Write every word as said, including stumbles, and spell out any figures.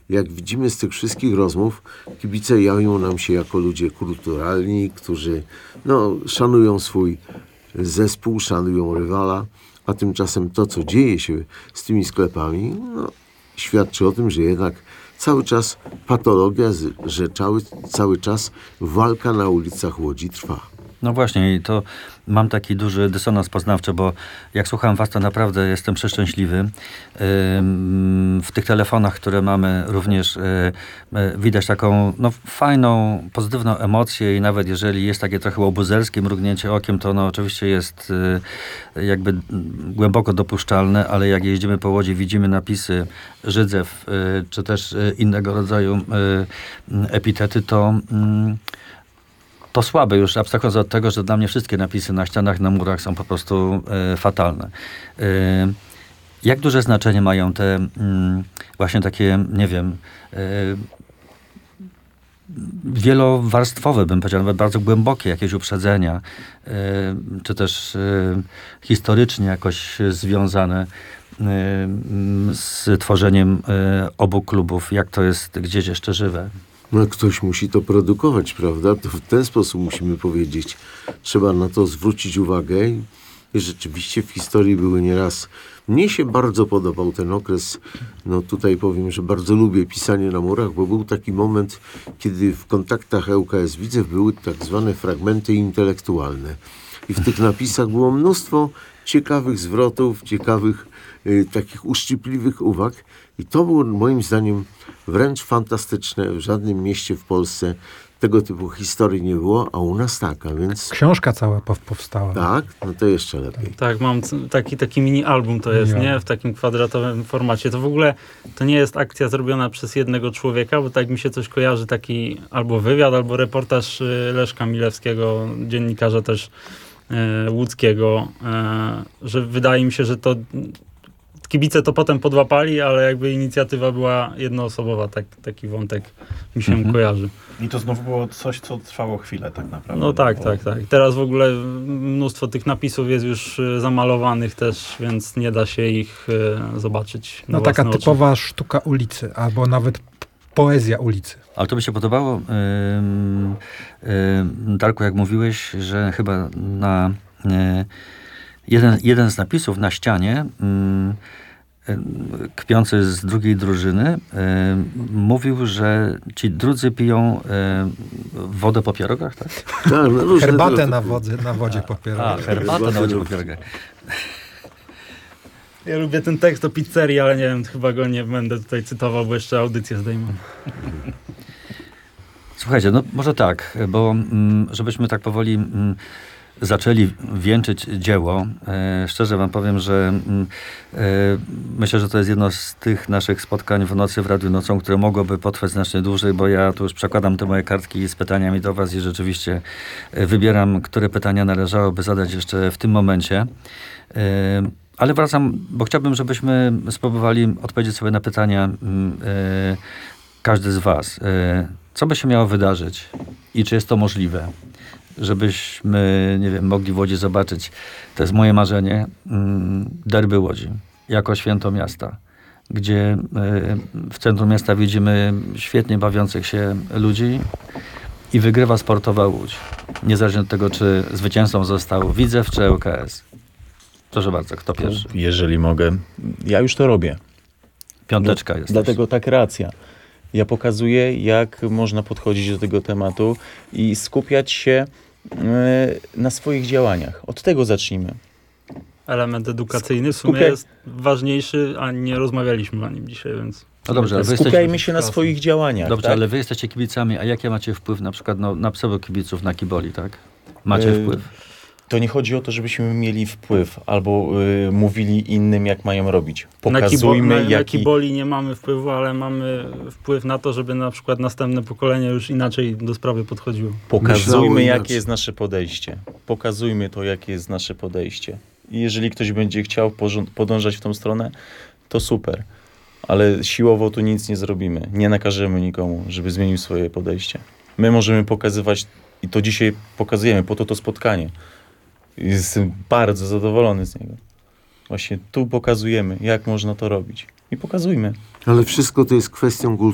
jak widzimy z tych wszystkich rozmów, kibice jawią nam się jako ludzie kulturalni, którzy no, szanują swój zespół, szanują rywala, a tymczasem to, co dzieje się z tymi sklepami, no, świadczy o tym, że jednak cały czas patologia, że cały, cały czas walka na ulicach Łodzi trwa. No właśnie i to mam taki duży dysonans poznawczy, bo jak słucham was, to naprawdę jestem przeszczęśliwy. W tych telefonach, które mamy, również widać taką no, fajną, pozytywną emocję i nawet jeżeli jest takie trochę łobuzerskie mrugnięcie okiem, to no, oczywiście jest jakby głęboko dopuszczalne, ale jak jeździmy po Łodzi, widzimy napisy Żydzew, czy też innego rodzaju epitety, to to słabe już, abstrahując od tego, że dla mnie wszystkie napisy na ścianach, na murach są po prostu e, fatalne. E, jak duże znaczenie mają te mm, właśnie takie, nie wiem, e, wielowarstwowe, bym powiedział, nawet bardzo głębokie jakieś uprzedzenia, e, czy też e, historycznie jakoś związane e, z tworzeniem e, obu klubów, jak to jest gdzieś jeszcze żywe? No ktoś musi to produkować, prawda? To w ten sposób musimy powiedzieć. Trzeba na to zwrócić uwagę. I rzeczywiście w historii były nieraz... Mnie się bardzo podobał ten okres. No tutaj powiem, że bardzo lubię pisanie na murach, bo był taki moment, kiedy w kontaktach E U K S Widzew były tak zwane fragmenty intelektualne. I w tych napisach było mnóstwo ciekawych zwrotów, ciekawych y, takich uszczypliwych uwag. I to było moim zdaniem wręcz fantastyczne. W żadnym mieście w Polsce tego typu historii nie było, a u nas tak, a więc... Książka cała powstała. Tak? No to jeszcze lepiej. Tak, mam taki, taki mini album to jest, Ja. nie? W takim kwadratowym formacie. To w ogóle, to nie jest akcja zrobiona przez jednego człowieka, bo tak mi się coś kojarzy, taki albo wywiad, albo reportaż y, Leszka Milewskiego, dziennikarza też y, łódzkiego, y, że wydaje mi się, że to kibice to potem podłapali, ale jakby inicjatywa była jednoosobowa, tak, taki wątek mi się Mhm. kojarzy. I to znowu było coś, co trwało chwilę tak naprawdę. No tak, Bo- tak, tak. Teraz w ogóle mnóstwo tych napisów jest już y, zamalowanych też, więc nie da się ich y, zobaczyć na No taka własne oczy. typowa sztuka ulicy, albo nawet poezja ulicy. Ale to by się podobało, ym, ym, Darku, jak mówiłeś, że chyba na y, jeden, jeden z napisów na ścianie ym, ym, kpiący z drugiej drużyny ym, mówił, że ci drudzy piją ym, wodę po pierogach, tak? Tak, no różne Herbatę drogi. na wodzie, na wodzie popieram. A, herbatę na wodzie po pierogach. Ja lubię ten tekst o pizzerii, ale nie wiem, chyba go nie będę tutaj cytował, bo jeszcze audycję zdejmę. Słuchajcie, no może tak, bo mm, żebyśmy tak powoli mm, zaczęli wieńczyć dzieło. E, szczerze wam powiem, że mm, e, myślę, że to jest jedno z tych naszych spotkań w nocy w Radiu Nocą, które mogłoby potrwać znacznie dłużej, bo ja tu już przekładam te moje kartki z pytaniami do was i rzeczywiście e, wybieram, które pytania należałoby zadać jeszcze w tym momencie. E, ale wracam, bo chciałbym, żebyśmy spróbowali odpowiedzieć sobie na pytania mm, e, każdy z was. E, co by się miało wydarzyć i czy jest to możliwe? Żebyśmy, nie wiem, mogli w Łodzi zobaczyć, to jest moje marzenie, mm, derby Łodzi, jako święto miasta, gdzie y, w centrum miasta widzimy świetnie bawiących się ludzi i wygrywa sportowa Łódź. Niezależnie od tego, czy zwycięzcą został Widzew czy E U K S. Proszę bardzo, kto pierwszy? Jeżeli mogę, ja już to robię. Piąteczka jest. Dlatego tak racja. Ja pokazuję, jak można podchodzić do tego tematu i skupiać się e, na swoich działaniach. Od tego zacznijmy. Element edukacyjny w sumie Skupiaj- jest ważniejszy, a nie rozmawialiśmy o nim dzisiaj, więc... No dobrze, ale wy jesteście, Skupiajmy się na swoich działaniach. dobrze, tak? ale wy jesteście kibicami, a jaki macie wpływ na przykład no, na pseudo-kibiców, na kiboli, tak? Macie Y, wpływ? To nie chodzi o to, żebyśmy mieli wpływ albo y, mówili innym, jak mają robić. Na, kibo, Pokazujmy, na, na jaki... kiboli nie mamy wpływu, ale mamy wpływ na to, żeby na przykład następne pokolenie już inaczej do sprawy podchodziło. Pokazujmy, Myślało jakie inaczej. jest nasze podejście. Pokazujmy to, jakie jest nasze podejście. I jeżeli ktoś będzie chciał porząd- podążać w tą stronę, to super. Ale siłowo tu nic nie zrobimy. Nie nakażemy nikomu, żeby zmienił swoje podejście. My możemy pokazywać, i to dzisiaj pokazujemy, po to to spotkanie. Jestem bardzo zadowolony z niego. Właśnie tu pokazujemy, jak można to robić. I pokazujmy. Ale wszystko to jest kwestią kultury.